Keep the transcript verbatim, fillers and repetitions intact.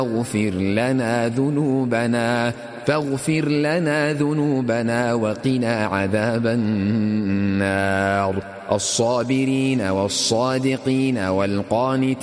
فاغفر لنا ذنوبنا فاغفر لنا ذنوبنا وقنا عذاب النار. الصابرين والصادقين والقانتين